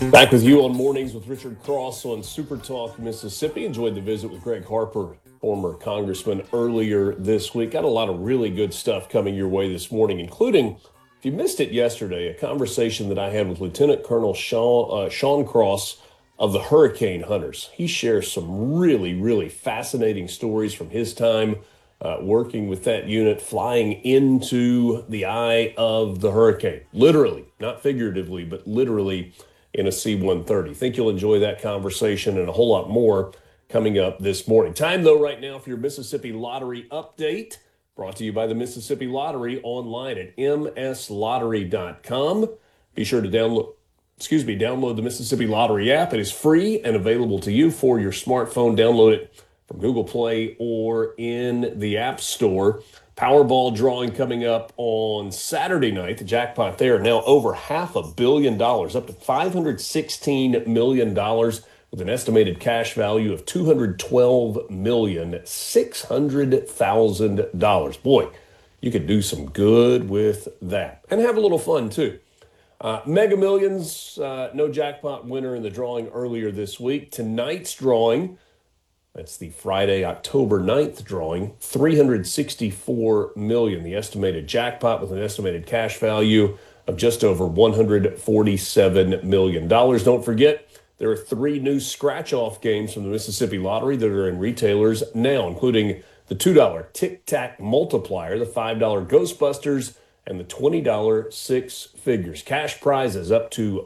Back with you on Mornings with Richard Cross on Super Talk Mississippi. Enjoyed the visit with Greg Harper, former congressman, earlier this week. Got a lot of really good stuff coming your way this morning, including, if you missed it yesterday, a conversation that I had with Lieutenant Colonel Sean Cross of the Hurricane Hunters. He shares some really, really fascinating stories from his time working with that unit, flying into the eye of the hurricane. Literally, not figuratively, but literally in a C-130. Think you'll enjoy that conversation and a whole lot more coming up this morning. Time, though, right now for your Mississippi Lottery update, brought to you by the Mississippi Lottery online at mslottery.com. Be sure to download the Mississippi Lottery app. It is free and available to you for your smartphone. Download it from Google Play or in the App Store. Powerball drawing coming up on Saturday night. The jackpot there now over $500 million, up to $516 million with an estimated cash value of $212,600,000. Boy, you could do some good with that and have a little fun too. Mega Millions, no jackpot winner in the drawing earlier this week. Tonight's drawing, that's the Friday, October 9th drawing, $364 million, the estimated jackpot with an estimated cash value of just over $147 million. Don't forget, there are 3 new scratch-off games from the Mississippi Lottery that are in retailers now, including the $2 Tic Tac Multiplier, the $5 Ghostbusters, and the $20 Six Figures. Cash prizes up to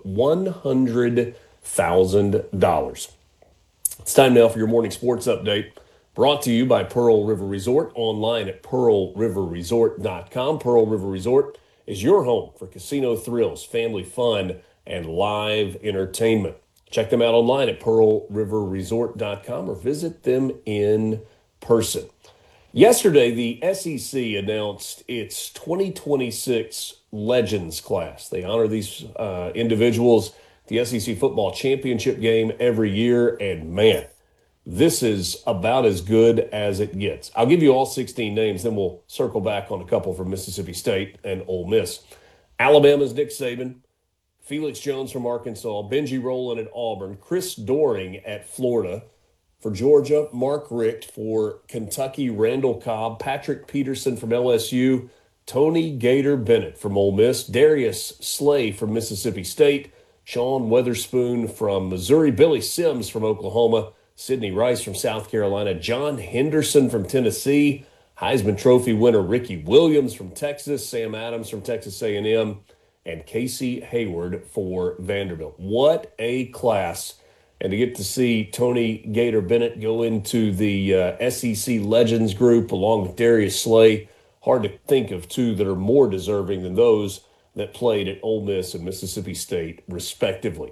$100,000. It's time now for your morning sports update, brought to you by Pearl River Resort, online at pearlriverresort.com. Pearl River Resort is your home for casino thrills, family fun, and live entertainment. Check them out online at pearlriverresort.com or visit them in person. Yesterday, the SEC announced its 2026 Legends class. They honor these individuals, the SEC football championship game every year, and man, this is about as good as it gets. I'll give you all 16 names, then we'll circle back on a couple from Mississippi State and Ole Miss. Alabama's Nick Saban, Felix Jones from Arkansas, Benji Rowland at Auburn, Chris Doering at Florida. For Georgia, Mark Richt. For Kentucky, Randall Cobb, Patrick Peterson from LSU, Tony Gator Bennett from Ole Miss, Darius Slay from Mississippi State, Sean Weatherspoon from Missouri, Billy Sims from Oklahoma, Sidney Rice from South Carolina, John Henderson from Tennessee, Heisman Trophy winner Ricky Williams from Texas, Sam Adams from Texas A&M, and Casey Hayward for Vanderbilt. What a class. And to get to see Tony Gator Bennett go into the SEC Legends group along with Darius Slay, hard to think of two that are more deserving than those that played at Ole Miss and Mississippi State, respectively.